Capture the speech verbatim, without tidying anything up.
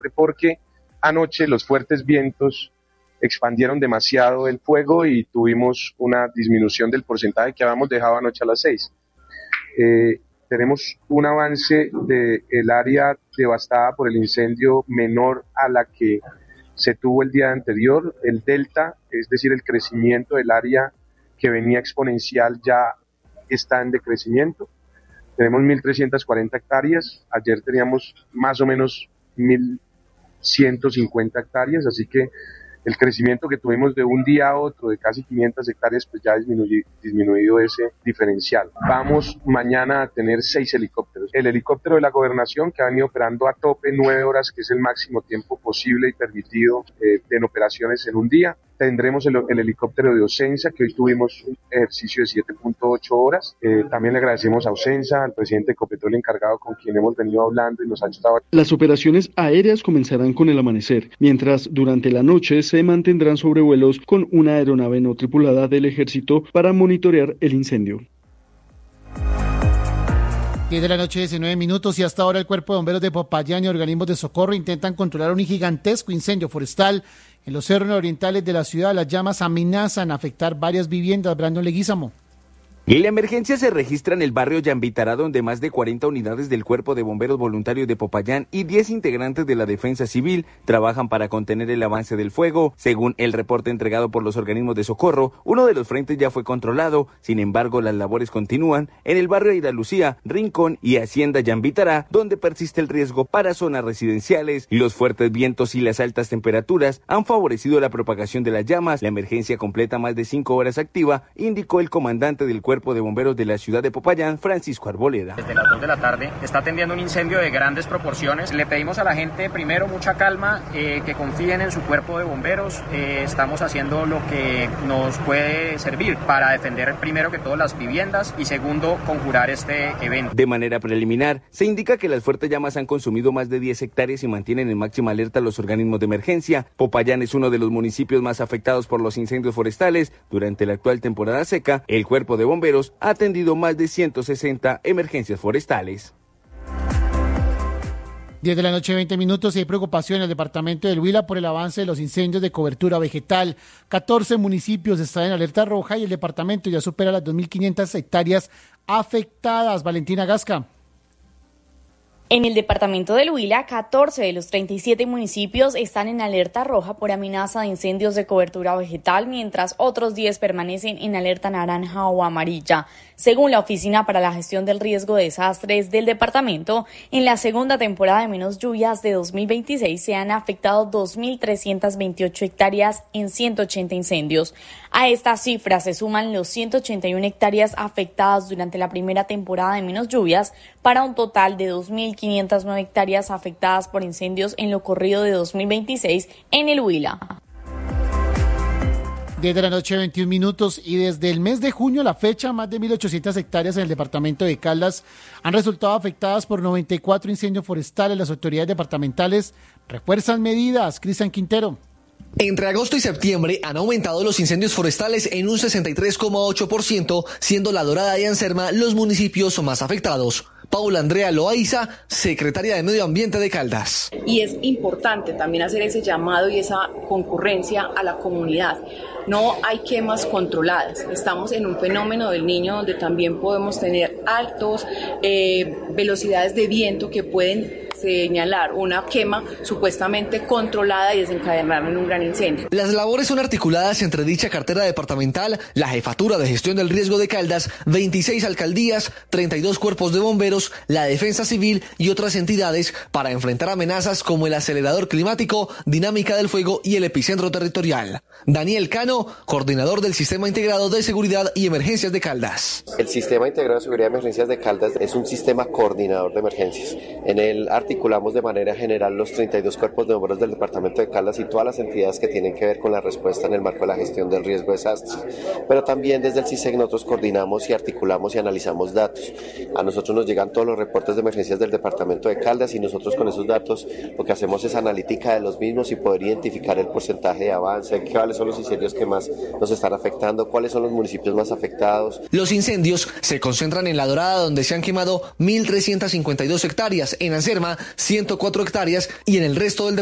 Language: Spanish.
porque anoche los fuertes vientos expandieron demasiado el fuego y tuvimos una disminución del porcentaje que habíamos dejado anoche a las seis. Eh, tenemos un avance del área devastada por el incendio menor a la que se tuvo el día anterior. El delta, es decir, el crecimiento del área que venía exponencial, ya está en decrecimiento. Tenemos mil trescientas cuarenta hectáreas, ayer teníamos más o menos mil ciento cincuenta hectáreas, así que el crecimiento que tuvimos de un día a otro de casi quinientas hectáreas, pues ya ha disminuido, disminuido ese diferencial. Vamos mañana a tener seis helicópteros. El helicóptero de la gobernación, que ha venido operando a tope nueve horas, que es el máximo tiempo posible y permitido eh, en operaciones en un día. Tendremos el, el helicóptero de Ocensa, que hoy tuvimos un ejercicio de siete punto ocho horas. Eh, también le agradecemos a Ocensa, al presidente de Ecopetrol encargado con quien hemos venido hablando y nos ha ayudado. Las operaciones aéreas comenzarán con el amanecer, mientras durante la noche se mantendrán sobrevuelos con una aeronave no tripulada del Ejército para monitorear el incendio. diez de la noche, diecinueve minutos, y hasta ahora el Cuerpo de Bomberos de Popayán y organismos de socorro intentan controlar un gigantesco incendio forestal en los cerros orientales de la ciudad. Las llamas amenazan afectar varias viviendas. Brandon Leguízamo. Y la emergencia se registra en el barrio Yambitará, donde más de cuarenta unidades del Cuerpo de Bomberos Voluntarios de Popayán y diez integrantes de la Defensa Civil trabajan para contener el avance del fuego. Según el reporte entregado por los organismos de socorro, uno de los frentes ya fue controlado. Sin embargo, las labores continúan en el barrio Ida Lucía, Rincón y Hacienda Yambitará, donde persiste el riesgo para zonas residenciales. Los fuertes vientos y las altas temperaturas han favorecido la propagación de las llamas. La emergencia completa más de cinco horas activa, indicó el comandante del Cuerpo de Bomberos de la ciudad de Popayán, Francisco Arboleda. Desde las dos de la tarde está atendiendo un incendio de grandes proporciones. Le pedimos a la gente primero mucha calma, eh, que confíen en su cuerpo de bomberos. Eh, estamos haciendo lo que nos puede servir para defender primero que todo las viviendas y segundo conjurar este evento. De manera preliminar, se indica que las fuertes llamas han consumido más de diez hectáreas y mantienen en máxima alerta a los organismos de emergencia. Popayán es uno de los municipios más afectados por los incendios forestales. Durante la actual temporada seca, el Cuerpo de Bomberos ha atendido más de ciento sesenta emergencias forestales. diez de la noche, veinte minutos, y hay preocupación en el departamento del Huila por el avance de los incendios de cobertura vegetal. catorce municipios están en alerta roja y el departamento ya supera las dos mil quinientas hectáreas afectadas. Valentina Gasca. En el departamento del Huila, catorce de los treinta y siete municipios están en alerta roja por amenaza de incendios de cobertura vegetal, mientras otros diez permanecen en alerta naranja o amarilla. Según la Oficina para la Gestión del Riesgo de Desastres del departamento, en la segunda temporada de menos lluvias de dos mil veintiséis se han afectado dos mil trescientas veintiocho hectáreas en ciento ochenta incendios. A estas cifras se suman los ciento ochenta y una hectáreas afectadas durante la primera temporada de menos lluvias, para un total de dos mil quinientas nueve hectáreas afectadas por incendios en lo corrido de dos mil veintiséis en el Huila. diez de la noche, veintiún minutos, y desde el mes de junio a la fecha, más de mil ochocientas hectáreas en el departamento de Caldas han resultado afectadas por noventa y cuatro incendios forestales. Las autoridades departamentales refuerzan medidas. Cristian Quintero. Entre agosto y septiembre han aumentado los incendios forestales en un sesenta y tres coma ocho por ciento, siendo La Dorada y Anserma los municipios más afectados. Paula Andrea Loaiza, secretaria de Medio Ambiente de Caldas. Y es importante también hacer ese llamado y esa concurrencia a la comunidad. No hay quemas controladas. Estamos en un fenómeno del Niño donde también podemos tener altos eh, velocidades de viento que pueden señalar una quema supuestamente controlada y desencadenar en un gran incendio. Las labores son articuladas entre dicha cartera departamental, la Jefatura de Gestión del Riesgo de Caldas, veintiséis alcaldías, treinta y dos cuerpos de bomberos, la Defensa Civil y otras entidades para enfrentar amenazas como el acelerador climático, dinámica del fuego y el epicentro territorial. Daniel Cano, coordinador del Sistema Integrado de Seguridad y Emergencias de Caldas. El Sistema Integrado de Seguridad y Emergencias de Caldas es un sistema coordinador de emergencias. En él articulamos de manera general los treinta y dos cuerpos de bomberos del departamento de Caldas y todas las entidades que tienen que ver con la respuesta en el marco de la gestión del riesgo de desastres. Pero también desde el CISEC nosotros coordinamos y articulamos y analizamos datos. A nosotros nos llegan todos los reportes de emergencias del departamento de Caldas y nosotros con esos datos lo que hacemos es analítica de los mismos y poder identificar el porcentaje de avance, cuáles son los incendios que más nos están afectando, cuáles son los municipios más afectados. Los incendios se concentran en La Dorada, donde se han quemado mil trescientas cincuenta y dos hectáreas, en Anserma ciento cuatro hectáreas y en el resto del